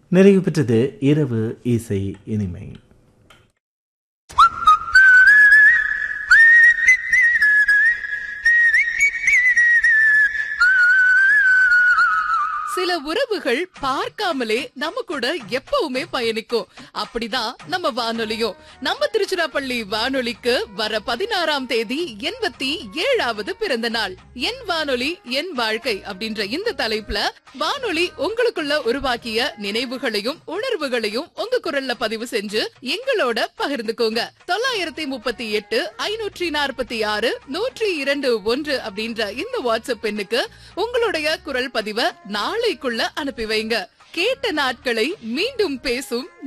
நிறைவு பெற்றது இரவு இசை இனிமை. சில உறவுகள் பார்க்காமலே நம்ம கூட எப்பவுமே பயணிக்கும். அப்படிதான் நம்ம வானொலியும். நம்ம திருச்சிராப்பள்ளி வானொலிக்கு வர 16ஆம் தேதி 87வது பிறந்த நாள். என் வானொலி என் வாழ்க்கை அப்படின்ற இந்த தலைப்புல வானொலி உங்களுக்குள்ள உருவாக்கிய நினைவுகளையும் உணர்வுகளையும் உங்க குரல்ல பதிவு செஞ்சு எங்களோட பகிர்ந்துக்கோங்க. 938 546 102 அப்படின்ற இந்த வாட்ஸ்அப் எண்ணுக்கு உங்களுடைய குரல் பதிவை நாளைக்குள்ள அனுப்பி வைங்க. கேட்ட நாட்களை மீண்டும் பேசும்